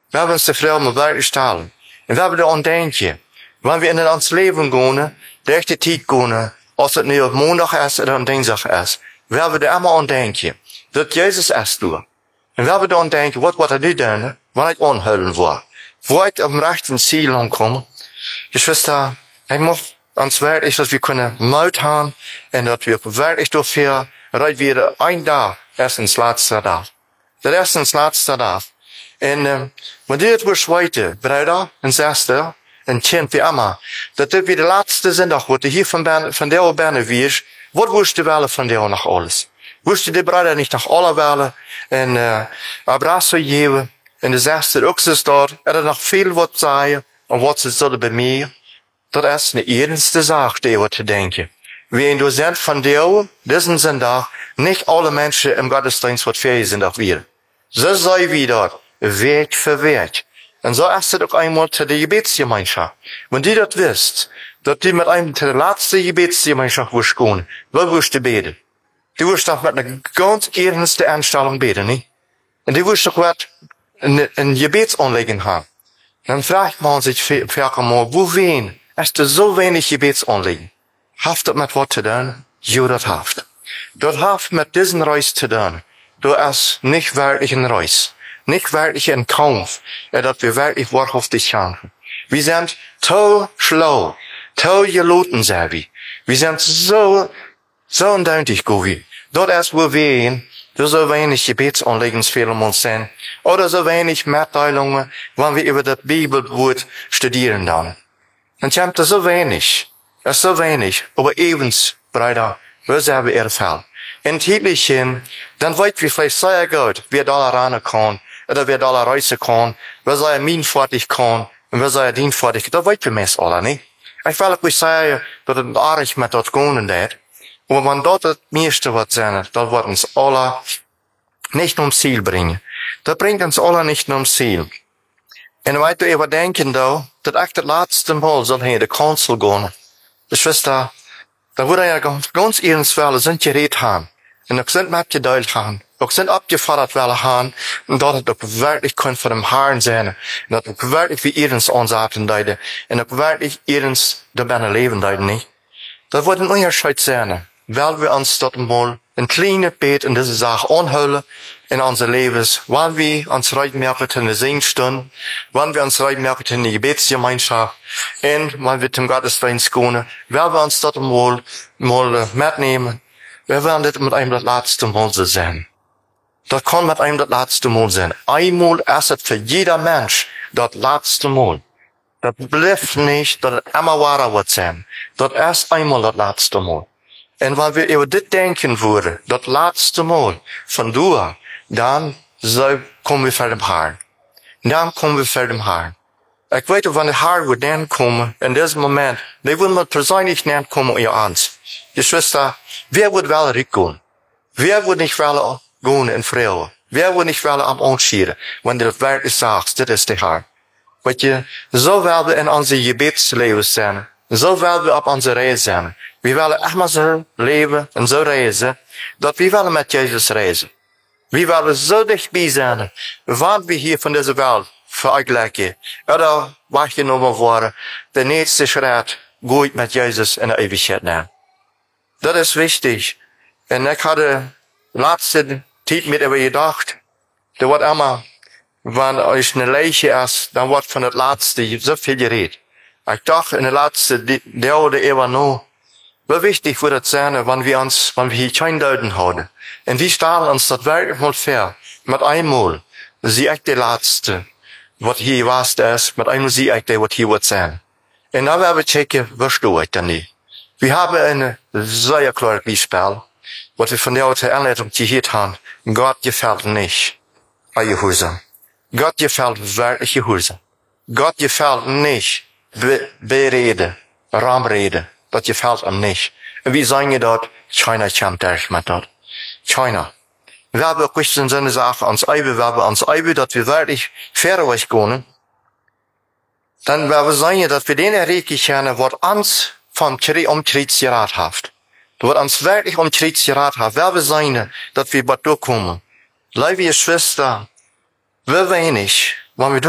Wir haben uns de Frau met wirklich stellen. En we hebben er aan denken. Wanneer we in ons leven gaan, de echte tijd gaan, als het nu op maandag is of op dinsdag is, we hebben er allemaal aan denken. Dat Jezus is door. En we hebben er aan denken, wat wordt er nu doen, wanneer ik aanhouden word. Voor ik op mijn rechte ziel aankomen. Geschwister, ik moet ons werkelijk dat we kunnen moed hebben en dat we werkelijk dafür, dat we een dag is ons laatste dag. Dat is ons laatste dag. En wanneer het wordt weten, broeder en zuster, en kind wie immer, dat dit weer de laatste zondag wordt, hier van der Berne weer, wat woest je wel van der nog alles? Woest je de broeder niet nog alle willen, en abrazo geven, en de zuster ook zo staat, er nog veel wat zeggen, en wat ze zullen bij mij, dat is de eerste zaak, die wat te denken. Wie du sind von der, diesen Sonntag, nicht alle Menschen im Gottesdienst wat Feriensonntag wieder. So sei wie dort, Weg für Weg. Und so ist es auch einmal zu der Gebetsgemeinschaft. Wenn die das wisst, dass die mit einem zu der letzten Gebetsgemeinschaft wirst gehen, wo wirst du beten? Die wirst doch mit einer ganz ernsten Einstellung beten, nicht? Und die wirst doch was in Gebetsanliegen haben. Dann fragt man sich vielleicht mal, wo wen? Ist da so wenig Gebetsanliegen? Haft das mit was zu tun? Jo, das haft. Das haft mit diesen Reis zu tun. Du ist nicht wirklich ein Reis. Nicht wirklich ein Kampf, dass wir wirklich wahrhaftig kämpfen. Wir sind so schlau, so geloten, sind wir. Wir sind so undeutlich, Govi. Dort ist, wo wir so wenig Gebetsanliegensfehler uns sind, oder so wenig Mitteilungen, wenn wir über das Bibelwort studieren dann. Dann kommt das so wenig. Es ist so wenig, aber evens, Bruder, wir sind wir erfüllt. In Tätlichen, dann weit wir vielleicht sehr gut, wer da ran kann, oder wer da reisen kann, wer sei minfertig kann, und wer sei dienfertig, das weit wir meist alle, nicht? Ich will auch nicht sagen, dass es arg mit dort gehen wird, aber wenn dort das meiste was sein, das wird uns alle nicht ums Ziel bringen. Das bringt uns alle nicht ums Ziel. Und weil du überdenken, da, dass echt das letzte Mal soll hier in die Kanzel gehen. Geschwister, da wurde ja ganz ernstfälle sind geredet haben. Und auch sind mitgeteilt haben. Auch sind abgefordert werden haben. Und dort hat auch wirklich kein von dem Haaren sein. Und dort auch wirklich wie ihrens ansaten deide. Und auch wirklich ihrens da beine Leben deide nicht. Da wurde ein Unterschied sein. Weil wir uns dort mal ein kleines Bett in diese Sache anholen. In unser Lebens. Wann wir uns reitmerken in der Sehnstund. Wann wir uns reitmerken in die Gebetsgemeinschaft. Und wann wir zum Gottesdienst gehen. Weil wir uns dort mal mitnehmen. Wir werden das mit einem das letzte Mal so sein. Das kann mit einem das letzte Mal sein. Einmal ist es für jeder Mensch das letzte Mal. Das bleibt nicht, dass es immer wahrer wird sein. Das ist einmal das letzte Mal. Und wenn wir über das denken würden, das letzte Mal von du, dann kommen wir vor dem Herrn. Dann kommen wir vor dem Herrn. Ich weiß, wenn der Herr wird dann kommen, in diesem Moment, die würden wir persönlich nicht kommen, ihr Angst. Geschwister, wer wird wel gehen? Wer wird nicht wel gehen in Freude? Wer wird nicht wel am Anschieren, wenn du das wirklich sagst, das ist der Herr? Weet je, so werden wir in unser Gebetsleben sein. So werden wir auf unserer Reise sein. Wir wollen immer so leben und so reisen, dass wir wollen mit Jesus reisen. Wir wollen so dicht bei sein, wann wir hier von dieser Welt vergleichen. Oder wahrgenommen worden, der nächste Schritt geht mit Jesus in der Ewigkeit nehmen. Das ist wichtig. Und ich hatte letzte Zeit mit über gedacht, da wird immer, wenn euch eine Leiche ist, dann wird von der Letzte so viel geredet. Ich dachte, in der Letzte, der oder eher noch, wie wichtig wird es sein, wenn wir hier kein Deuten haben. Und wir stellen uns das wirklich mal vor, mit einmal, sie echt der Letzte, was hier was ist, mit einmal sie echt der, was hier wird sein. Und dann werden wir checken, was du ich dann nicht. Wir haben eine sehr klare Beispiel, was wir von der Anleitung gehört haben. Gott gefällt nicht Gehorsam. Gott gefällt wirklich Gehorsam. Gott gefällt nicht Berede, Ramrede. Das gefällt ihm nicht. Und wie sagen dort, keiner kommt durch mit dort. Keiner. Wir haben auch in seine Sache ans Eibe, dass wir wirklich fair gehen. Dann werden wir sagen, dass wir den erreichen können, was uns vom Kriegsgerat haft. Was uns wirklich Kriegsgerat haft. Werden wir sagen, dass wir bei durchkommen. Liebe Schwester, wir wenig, wenn wir